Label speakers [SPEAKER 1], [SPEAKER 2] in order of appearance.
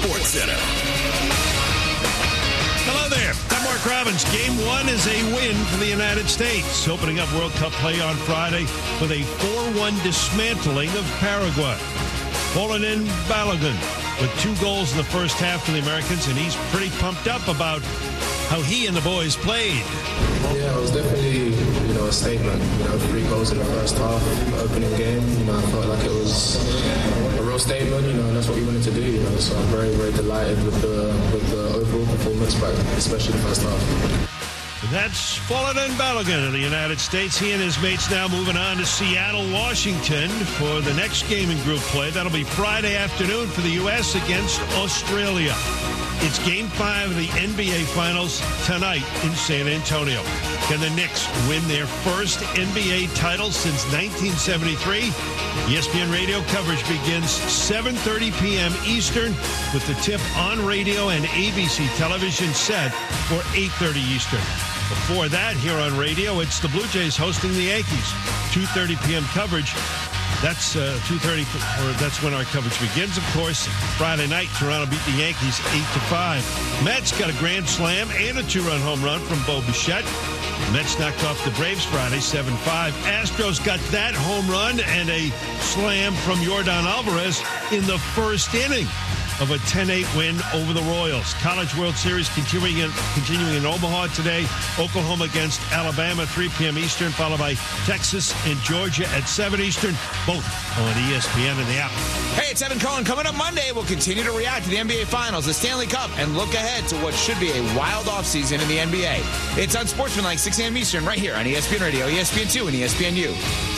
[SPEAKER 1] SportsCenter.
[SPEAKER 2] Hello there. I'm Mark Robbins. Game 1 is a win for the United States, opening up World Cup play on Friday with a 4-1 dismantling of Paraguay. Folarin Balogun with 2 goals in the first half for the Americans, and he's pretty pumped up about how he and the boys played.
[SPEAKER 3] Yeah, it was definitely, a statement. 3 goals in the first half, opening game. I felt like it was a real statement, and that's what we wanted to do. So I'm very, very delighted with the overall performance, but especially the first half.
[SPEAKER 2] That's Folarin Balogun of the United States. He and his mates now moving on to Seattle, Washington for the next game in group play. That'll be Friday afternoon for the U.S. against Australia. It's Game 5 of the NBA Finals tonight in San Antonio. Can the Knicks win their first NBA title since 1973? ESPN radio coverage begins 7:30 p.m. Eastern with the tip on radio and ABC television set for 8:30 Eastern. Before that, here on radio, it's the Blue Jays hosting the Yankees. 2:30 p.m. coverage. That's 2:30, or that's when our coverage begins, of course. Friday night, Toronto beat the Yankees 8-5. Mets got a grand slam and a 2-run home run from Bo Bichette. Mets knocked off the Braves Friday 7-5. Astros got that home run and a slam from Yordan Alvarez in the first inning of a 10-8 win over the Royals. College World Series continuing in Omaha today. Oklahoma against Alabama, 3 p.m. Eastern, followed by Texas and Georgia at 7 Eastern, both on ESPN and the app.
[SPEAKER 4] Hey, it's Evan Cohen. Coming up Monday, we'll continue to react to the NBA Finals, the Stanley Cup, and look ahead to what should be a wild offseason in the NBA. It's on Sportsmanlike, 6 a.m. Eastern, right here on ESPN Radio, ESPN2, and ESPNU.